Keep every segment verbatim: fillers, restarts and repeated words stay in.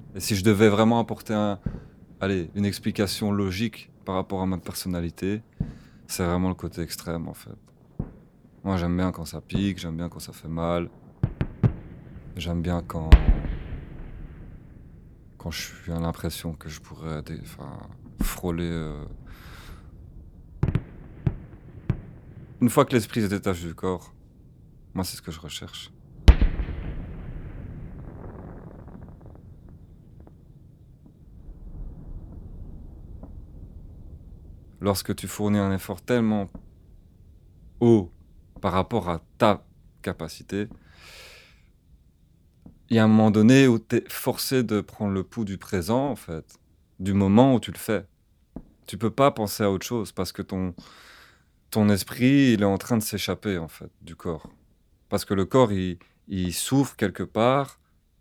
Et si je devais vraiment apporter un, allez, une explication logique par rapport à ma personnalité, c'est vraiment le côté extrême en fait. Moi j'aime bien quand ça pique, j'aime bien quand ça fait mal, j'aime bien quand, quand je suis à l'impression que je pourrais dé- enfin, frôler. euh, Une fois que l'esprit se détache du corps, moi c'est ce que je recherche. Lorsque tu fournis un effort tellement haut par rapport à ta capacité, il y a un moment donné où tu es forcé de prendre le pouls du présent, en fait, du moment où tu le fais. Tu peux pas penser à autre chose parce que ton, ton esprit, il est en train de s'échapper, en fait, du corps. Parce que le corps, il, il souffre quelque part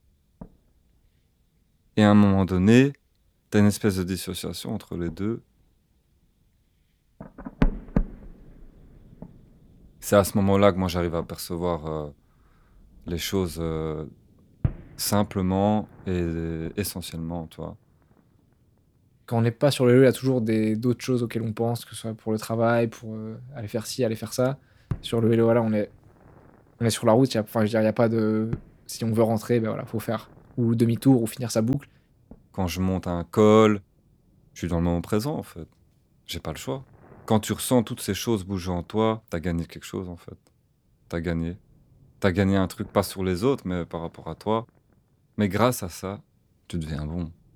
et à un moment donné, tu as une espèce de dissociation entre les deux. C'est à ce moment-là que moi, j'arrive à percevoir euh, les choses euh, simplement et essentiellement, tu vois. Quand on n'est pas sur le vélo, il y a toujours des d'autres choses auxquelles on pense, que ce soit pour le travail, pour, heu, aller faire ci, aller faire ça. Sur le vélo, voilà, on est on est sur la route, il y a enfin, je veux dire, il y a pas de si on veut rentrer, ben, voilà, faut faire ou demi-tour ou finir sa boucle. Quand je monte un col, je suis dans le moment présent, en fait. J'ai pas le choix. Quand tu ressens toutes ces choses bouger en toi, t'as gagné quelque chose, en fait. T'as gagné. T'as gagné un truc, pas sur les autres, mais par rapport à toi. Mais grâce à ça, tu deviens bon.